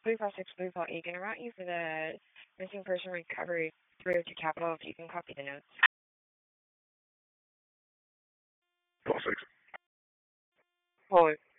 356 Blue Paul Egan, gonna route you for the missing person recovery through to Capital if you can copy the notes. Call 6. Hold.